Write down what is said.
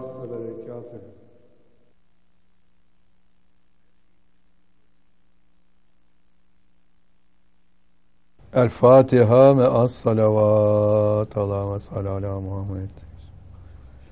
وبركاته. El Fatiha ve as-salavat. Allahümme salli ala Muhammed.